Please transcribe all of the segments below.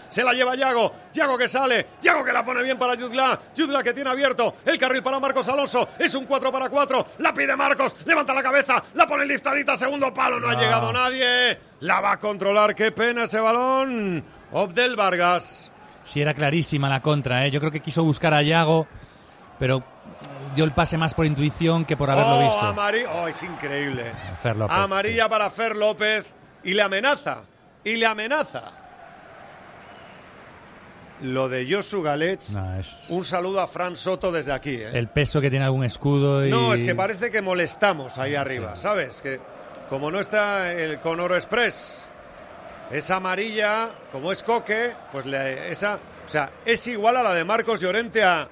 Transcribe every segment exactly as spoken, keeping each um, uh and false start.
se la lleva Yago, Yago que sale, Yago que la pone bien para Jutgla, Jutgla que tiene abierto el carril para Marcos Alonso, es un cuatro para cuatro, la pide Marcos, levanta la cabeza, la pone liftadita, segundo palo, no, no ha llegado nadie, la va a controlar, qué pena ese balón, Obdel Vargas. Sí, era clarísima la contra, ¿eh? Yo creo que quiso buscar a Yago, pero dio el pase más por intuición que por haberlo oh, visto. Amari- oh, es increíble. Fer López, Amarilla sí. para Fer López y le amenaza, y le amenaza. Lo de Josu Galets, no, es... un saludo a Fran Soto desde aquí. ¿eh? El peso que tiene algún escudo y... No, es que parece que molestamos ahí arriba, sí. ¿sabes? Que como no está el Conoro Express, esa amarilla, como es Coque, pues le, esa, o sea, es igual a la de Marcos Llorente a...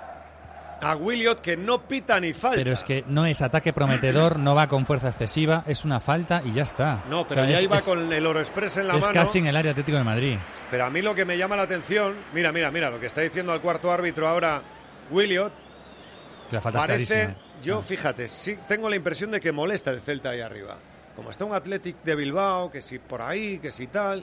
a Williot, que no pita ni falta. Pero es que no es ataque prometedor, no va con fuerza excesiva, es una falta y ya está. No, pero o sea, ya es, iba es, con el Oro Express en la es mano. Es casi en el área Atlético de Madrid. Pero a mí lo que me llama la atención, mira, mira, mira, lo que está diciendo al cuarto árbitro ahora Williot, que la falta parece, yo ah. fíjate, sí tengo la impresión de que molesta el Celta ahí arriba. Como está un Athletic de Bilbao, que si por ahí, que si tal...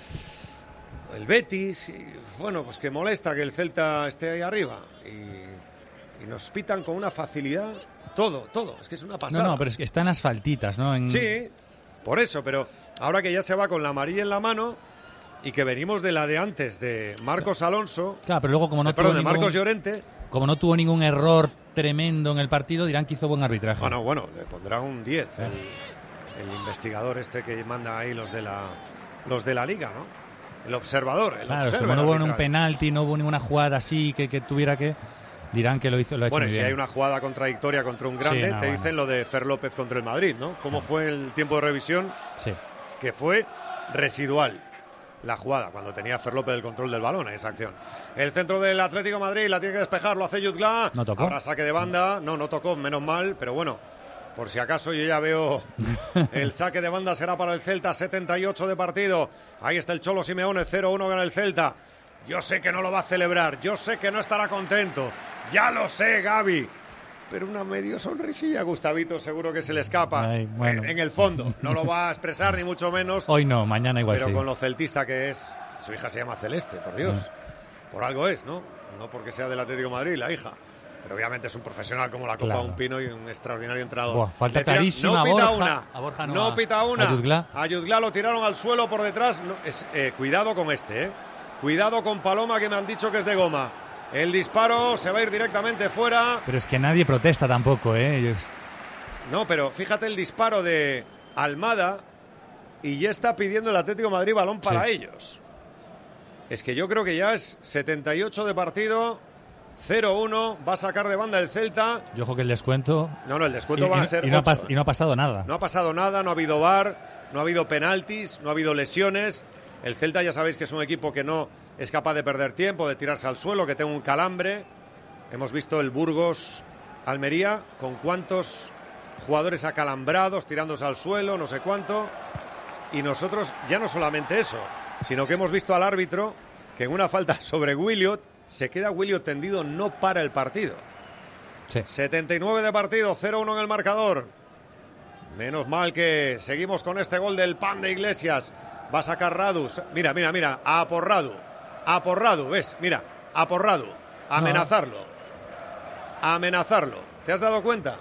El Betis, y, bueno, pues que molesta que el Celta esté ahí arriba. Y, y nos pitan con una facilidad todo, todo. Es que es una pasada. No, no, pero es que están asfaltitas, ¿no? En... Sí, por eso, pero ahora que ya se va con la amarilla en la mano y que venimos de la de antes, de Marcos Alonso... Claro, pero luego como no eh, perdón, tuvo de ningún, Marcos Llorente... Como no tuvo ningún error tremendo en el partido, dirán que hizo buen arbitraje. Bueno, bueno, le pondrá un diez el, el investigador este que manda ahí los de la, los de la Liga, ¿no? El observador, el claro, observer, como no hubo arbitral. un penalti, no hubo ninguna jugada así que, que tuviera que... Dirán que lo hizo, lo ha hecho bueno, muy si bien. hay una jugada contradictoria contra un grande, sí, no, te bueno. dicen lo de Fer López contra el Madrid, ¿no? ¿Cómo no. fue el tiempo de revisión? Sí. Que fue residual la jugada, cuando tenía Fer López el control del balón en esa acción. El centro del Atlético de Madrid la tiene que despejar, lo hace Jutgla. No tocó. Ahora saque de banda. No, no tocó, menos mal, pero bueno, por si acaso yo ya veo el saque de banda será para el Celta, setenta y ocho de partido. Ahí está el Cholo Simeone, cero uno gana el Celta. Yo sé que no lo va a celebrar, yo sé que no estará contento, ya lo sé, Gaby. Pero una medio sonrisilla, Gustavito, seguro que se le escapa. Ay, bueno. en, en el fondo. No lo va a expresar, ni mucho menos. Hoy no, mañana igual pero sí. con lo celtista que es. Su hija se llama Celeste, por Dios. Sí. Por algo es, ¿no? No porque sea del Atlético de Madrid, la hija. Pero obviamente es un profesional como la Copa Claro. Un Pino y un extraordinario entrenador. Buah, falta Le tiran- clarísima no a pita Borja. una. A Borja no, no a- pita una. a Jutgla. A Jutgla lo tiraron al suelo por detrás. No, es, eh, cuidado con este, ¿eh? Cuidado con Paloma, que me han dicho que es de goma. El disparo se va a ir directamente fuera. Pero es que nadie protesta tampoco, ¿eh? Ellos... No, pero fíjate el disparo de Almada y ya está pidiendo el Atlético de Madrid balón para Sí. ellos. Es que yo creo que ya es setenta y ocho de partido, cero uno, va a sacar de banda el Celta. Yo ojo que el descuento... No, no, el descuento y, va y- a ser y no, ha ocho, pas- ¿eh? y no ha pasado nada. No ha pasado nada, no ha habido V A R, no ha habido penaltis, no ha habido lesiones. El Celta ya sabéis que es un equipo que no es capaz de perder tiempo, de tirarse al suelo, que tenga un calambre. Hemos visto el Burgos Almería con cuántos jugadores acalambrados, tirándose al suelo, no sé cuánto. Y nosotros ya no solamente eso, sino que hemos visto al árbitro que en una falta sobre Williot se queda Williot tendido, no para el partido. Sí. setenta y nueve de partido, cero uno en el marcador. Menos mal que seguimos con este gol del Pan de Iglesias. Va a sacar Radu. Mira, mira, mira. A por Radu. A por Radu, ¿ves? Mira, a por Radu. Amenazarlo. Amenazarlo. ¿Te has dado cuenta?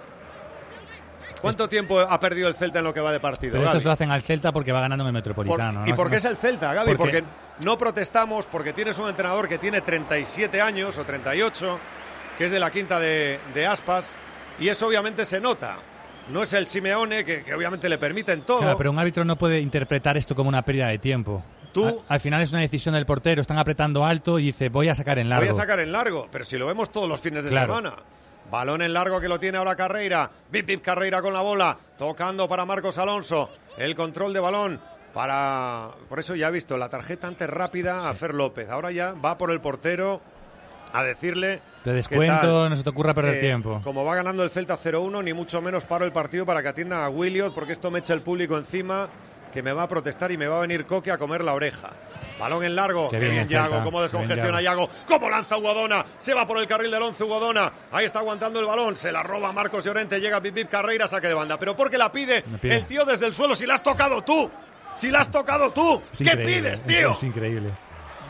¿Cuánto tiempo ha perdido el Celta en lo que va de partido, Pero Gaby? estos lo hacen al Celta porque va ganando en el Metropolitano. Por- ¿Y ¿no? por qué No- es el Celta, Gaby? Porque- Porque no protestamos, porque tienes un entrenador que tiene treinta y siete años o treinta y ocho, que es de la quinta de, de Aspas, y eso obviamente se nota. No es el Simeone, que, que obviamente le permiten todo. Claro, pero un árbitro no puede interpretar esto como una pérdida de tiempo. Tú- Al, al final es una decisión del portero, están apretando alto y dice, voy a sacar en largo. Voy a sacar en largo, pero si lo vemos todos los fines de Claro. semana. Balón en largo que lo tiene ahora Carreira. Bip, bip, Carreira con la bola. Tocando para Marcos Alonso. El control de balón para... Por eso ya ha visto la tarjeta antes rápida a Fer López. Ahora ya va por el portero a decirle... Te ¿qué descuento, tal? no se te ocurra perder Eh, tiempo. Como va ganando el Celta cero uno, ni mucho menos paro el partido para que atienda a Williot, porque esto me echa el público encima, que me va a protestar y me va a venir Coque a comer la oreja. Balón en largo, Qué qué bien bien el Celta, Yago, cómo qué descongestiona bien Yago, cómo lanza Ugodona, se va por el carril del once Ugodona, ahí está aguantando el balón, se la roba Marcos Llorente, llega Pipip Carreira, saque de banda, pero ¿por qué la pide, Me pide. el tío desde el suelo si la has tocado tú? Si la has tocado tú, Es ¿qué increíble, pides, tío? Es increíble.